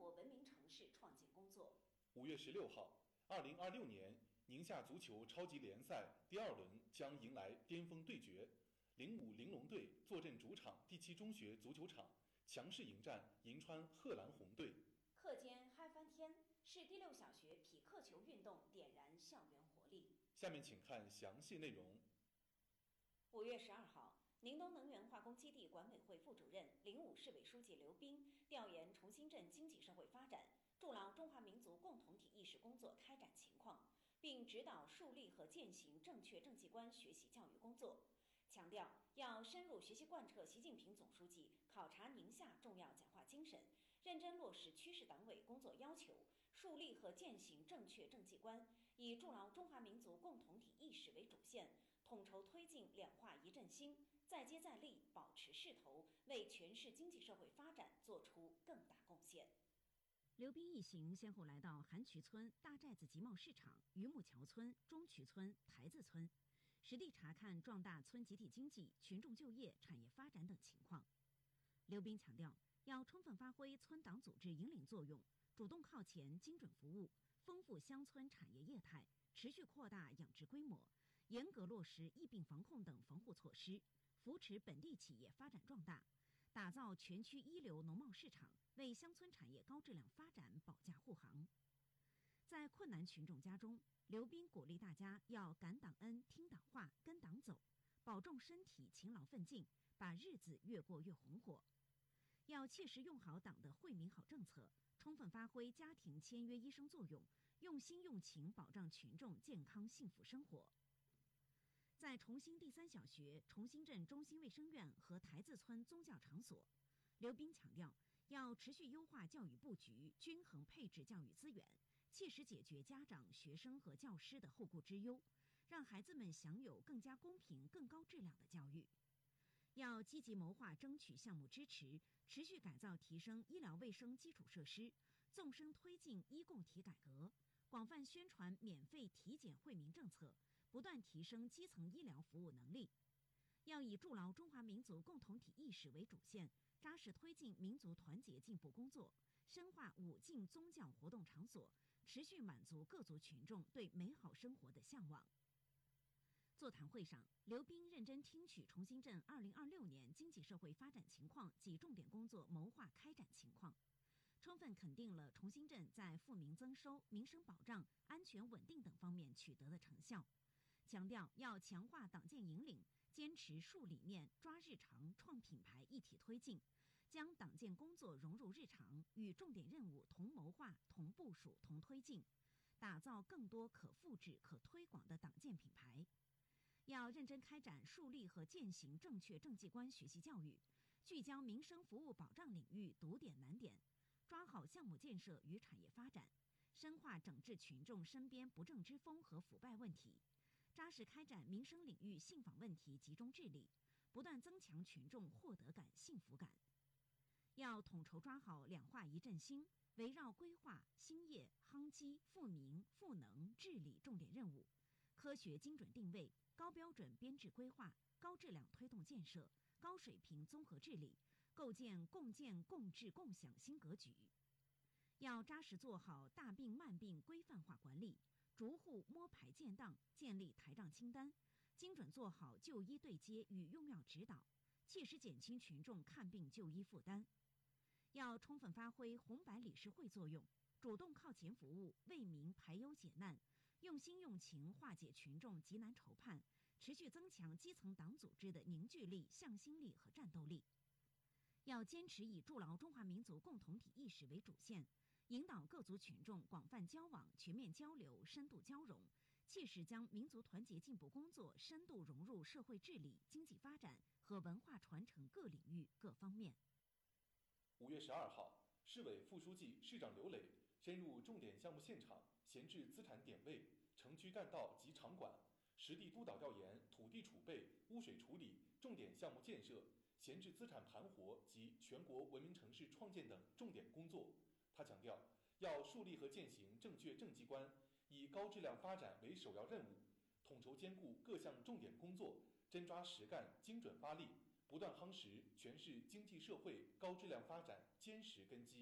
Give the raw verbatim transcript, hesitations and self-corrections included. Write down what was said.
活文明城市创建工作。 五月十六号，二零二六年宁夏足球超级联赛第二轮将迎来巅峰对决。零五玲珑队坐镇主场第七中学足球场，强势迎战银川贺兰红队。 课间嗨翻天，市第六小学匹克球运动点燃校园活力。 下面请看详细内容。 五月十二号，宁东能源化工基地管委会副主任、零五市委书记刘斌调研崇新镇经济社会发展、筑牢中华民族共同体意识工作开展情况，并指导树立和践行正确政绩观学习教育工作。强调要深入学习贯彻习近平总书记考察宁夏重要讲话精神，认真落实区市党委工作要求，树立和践行正确政绩观，以筑牢中华民族共同体意识为主线，统筹推进两化一振兴，再接再厉，保持势头，为全市经济社会发展做出更大贡献。 刘斌一行先后来到韩渠村、大寨子集贸市场、榆木桥村、中渠村、台子村，实地查看壮大村集体经济、群众就业、产业发展等情况。刘斌强调，要充分发挥村党组织引领作用，主动靠前、精准服务，丰富乡村产业业态，持续扩大养殖规模，严格落实疫病防控等防护措施，扶持本地企业发展壮大，打造全区一流农贸市场，为乡村产业高质量发展保驾护航。在困难群众家中，刘斌鼓励大家要感党恩、听党话、跟党走，保重身体，勤劳奋进，把日子越过越红火。要切实用好党的惠民好政策，充分发挥家庭签约医生作用，用心用情保障群众健康幸福生活。在崇新第三小学、崇新镇中心卫生院和台子村宗教场所，刘斌强调，要持续优化教育布局，均衡配置教育资源，切实解决家长、学生和教师的后顾之忧，让孩子们享有更加公平、更高质量的教育。要积极谋划争取项目支持，持续改造提升医疗卫生基础设施，纵深推进医共体改革，广泛宣传免费体检惠民政策，不断提升基层医疗服务能力。要以筑牢中华民族共同体意识为主线，扎实推进民族团结进步工作，深化五敬宗教活动场所，持续满足各族群众对美好生活的向往。座谈会上，刘斌认真听取崇新镇二零二六年经济社会发展情况及重点工作谋划开展情况，充分肯定了崇新镇在富民增收、民生保障、安全稳定等方面取得的成效，强调要强化党建引领，坚持树理念、抓日常、创品牌一体推进，将党建工作融入日常，与重点任务同谋划、同部署、同推进，打造更多可复制、可推广的党建品牌。要认真开展树立和践行正确政绩观学习教育，聚焦民生服务保障领域堵点难点，抓好项目建设与产业发展，深化整治群众身边不正之风和腐败问题，扎实开展民生领域信访问题集中治理，不断增强群众获得感、幸福感。要统筹抓好两化一振兴，围绕规划、兴业、夯基、富民、赋能、治理重点任务，科学精准定位，高标准编制规划，高质量推动建设，高水平综合治理，构建共建共治共享新格局。要扎实做好大病慢病规范化管理，逐户摸排建档，建立台账清单，精准做好就医对接与用药指导，切实减轻群众看病就医负担。要充分发挥红白理事会作用，主动靠前服务，为民排忧解难，用心用情化解群众急难愁盼，持续增强基层党组织的凝聚力、向心力和战斗力。要坚持以筑牢中华民族共同体意识为主线，引导各族群众广泛交往、全面交流、深度交融，切实将民族团结进步工作深度融入社会治理、经济发展和文化传承各领域各方面。 五月十二号，市委副书记、市长刘磊深入重点项目现场，闲置资产点位、城区干道及场馆，实地督导调研土地储备、污水处理、重点项目建设、闲置资产盘活及全国文明城市创建等重点工作。他强调，要树立和践行正确政绩观，以高质量发展为首要任务，统筹兼顾各项重点工作，真抓实干，精准发力，不断夯实全市经济社会高质量发展坚实根基。